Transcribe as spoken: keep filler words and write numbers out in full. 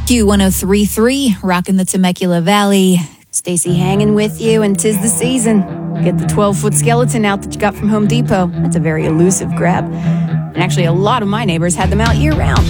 Q one oh three point three, rocking the Temecula Valley. Stacy hanging with you, and 'tis the season. Get the twelve-foot skeleton out that you got from Home Depot. That's a very elusive grab. And actually, a lot of my neighbors had them out year-round.